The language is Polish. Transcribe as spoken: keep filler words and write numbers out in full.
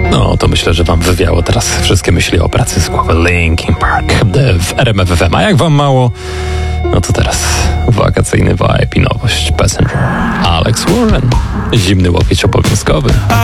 No, to myślę, że wam wywiało teraz wszystkie myśli o pracy z głowy. Linkin Park w R M F F M. A jak wam mało, no to teraz wakacyjny vibe i nowość Passenger. Alex Warren. Zimny łokieć obowiązkowy.